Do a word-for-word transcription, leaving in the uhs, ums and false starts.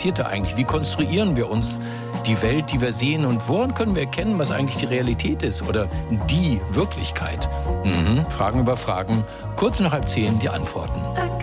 passiert da eigentlich? Wie konstruieren wir uns die Welt, die wir sehen? Und woran können wir erkennen, was eigentlich die Realität ist oder die Wirklichkeit? Mhm. Fragen über Fragen. Kurz nach halb zehn die Antworten.